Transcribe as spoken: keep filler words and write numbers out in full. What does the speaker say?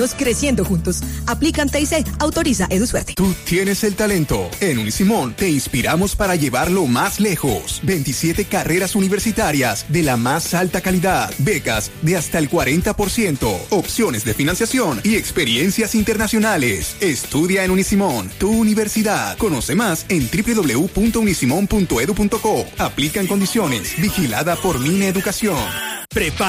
Creciendo juntos. Aplican T I C, autoriza EduSuerte. Tú tienes el talento. En Unisimón te inspiramos para llevarlo más lejos. veintisiete carreras universitarias de la más alta calidad. Becas de hasta el cuarenta por ciento. Opciones de financiación y experiencias internacionales. Estudia en Unisimón, tu universidad. Conoce más en doble u doble u doble u punto unisimón punto edu punto co. Aplican condiciones. Vigilada por Mineducación. Prepara